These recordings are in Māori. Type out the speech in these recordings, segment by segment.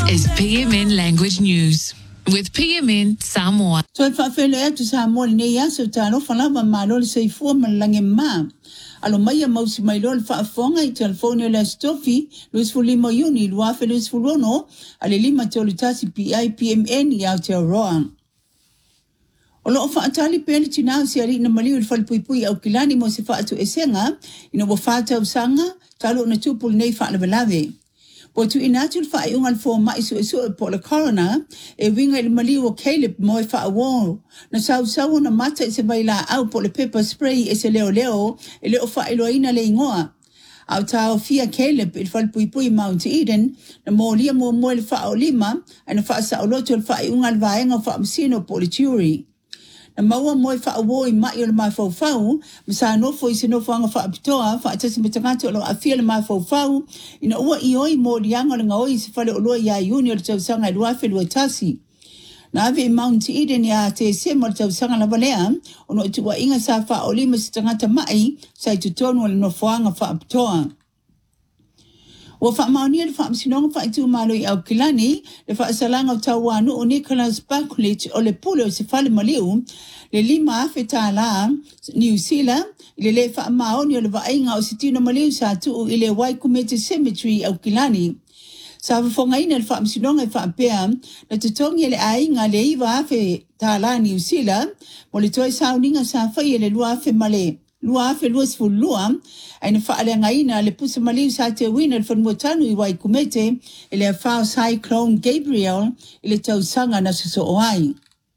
is PMN Language News with PMN Samoa. So fa fele tu Samoa ne ya so tano fala ba malo se fu malange ma. Alo mai mo si mai lo fa fonga I telefono la stofi Luis Fulimo Uni lo afe Luis Fulono ale lima tolutasi PMN ya te roa. Olo fa atali pele tina si ari na mali fal pui au kilani mo se fa tu esenga ino bo fa ta usanga talo na tupul nei fa na belave. Po tu inatul fa iungal fo mai so po le corona e winga le mali o Caleb mo fa wo na sau na mata se baila au po le pepper spray e se leo e leo fa ina le ngoa au tau fia Caleb il fal pui Mount Eden na mo le fa o lima ana fa sa o loto fa iungal vaenga fa msino po le jury na maua moi fa wo I mai le mai fo msa no fo ise no fanga fa pitoa fa tasi mtangati lo afia le mai fo ina ua ioi mo dianga le ngoi se fale o lo ya junior tau sanga lua fe lua tasi na ave Mount Eden ya te se mo tau sanga la balea ono tua inga sa fa o lima se tangata mai sa tutonu le no fanga fa pitoa wa fa mauni le fa msinonga fa itu malo I au kilani le fa salanga tawanu o Nicholas Bakulich o le pulo se fale maliu le lima fetala New Zealand le fa maoni le vainga o sitino maliu sa tu ile Waikumete Cemetery au kilani sa fonga ina le fa msinonga fa pea na tutongi le ainga le iwa fe tala New Zealand mo le toi sauninga sa fa ile lua fe male lua fe luas fu lua aina fa ale ngaina le pusa maliu sa te wina le fan motanu I Waikumete ile fa cyclone Gabriel ile tau sanga na so oai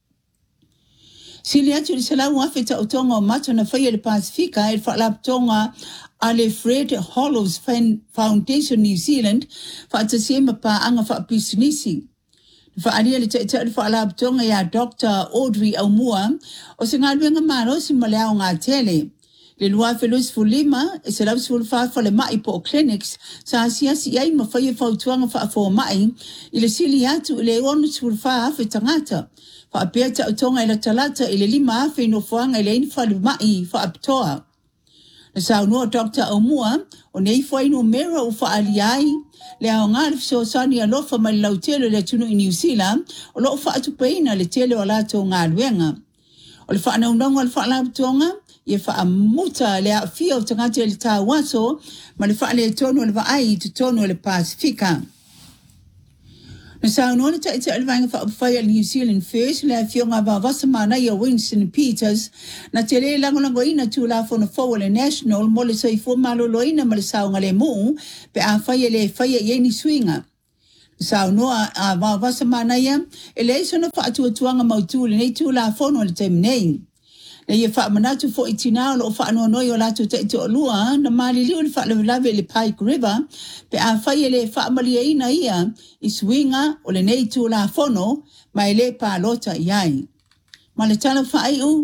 Silia tu le salau afe ta utonga o mato na faya le Pasifika il fa laptonga Alfred Hollows Foundation New Zealand fa ta sema pa anga fa pisinisi fa alia le ta fa laptonga ya Dr. Audrey Aumua o singa luenga maro si malao nga tele le lua felus fulima e se lau sul fa le mai po clinics sa sia si ai ma faya fa utuanga fa fo mai ile silia tu le onu sul fa fe tangata fa apeta utonga ila talata ile lima fe no fuanga ile infa le mai fa aptoa na sa no Dr. Aumua o nei foi no mero o fa aliai le aonga so sani alo fa mai lautelo le tunu I New Zealand o lo fa atu peina le tele o la to nga luenga o le fa na undonga le fa la tonga ye fa muta le afia o tangate le tawaso ma le fa le tono le vai tu tono le Pasifika na sa no le taita le vanga fa fa New Zealand first le afia nga ba vasamana ya Winston Peters na tele lango ina tu la fo no fo le national mo le sai fo malo loina ma le sa nga le mu pe a fa ye ni swinga sa no a ba vasamana ya ele so no fa tu tuanga mautu le nei tu la fo no le temnei le ye fa manatu fo itina lo fa no yo la tu te lua na mali li fa le lave le Pike River pe a fa le fa mali ina ia iswinga o le nei tu la fono mai le pa lota yai male tala fa ai u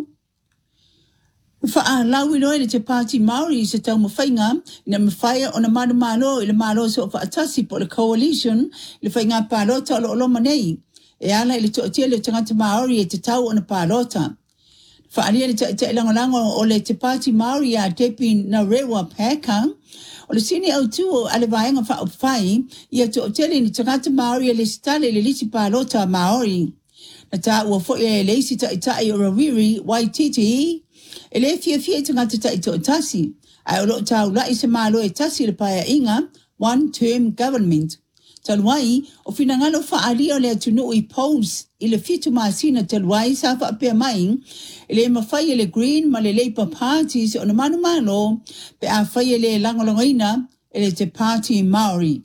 fa a la wi no le te party Maori se tau mo fainga na me faia ona malo le malo so fa atasi po le coalition le fainga pa lota lo manei e ala le to le tangata Maori e te tau ona pa lota fa alia le te lango o le te party Maori a tepi na rewa peka o le sini au tu ale vaenga fa fai ia to tele ni tangata Maori le stale le lisi palota Maori na ta ua fo e le isi ta o rawiri waititi ele fia tangata ta ito tasi ai o lo ta ula isa malo e tasi le paya inga one term government talwai o finangalo fa alia le tunu I pose ile fitu masina talwai sa fa pe mai ile mafai le Green ma le Labour parties o na malo pe a fai le langolongoina ile te party Maori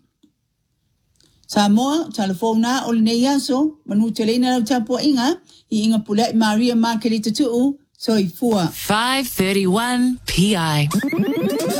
Samoa telefona o le neiaso manu telena o tapo inga I inga pula Maria Markelita tu so I fua 5:31 PI